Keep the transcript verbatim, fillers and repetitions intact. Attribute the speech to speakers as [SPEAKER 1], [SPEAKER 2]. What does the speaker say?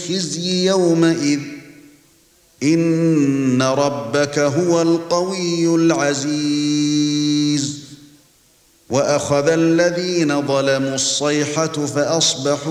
[SPEAKER 1] الخزي يومئذ إن ربك هو القوي العزيز وأخذ الذين ظلموا الصيحة فأصبحوا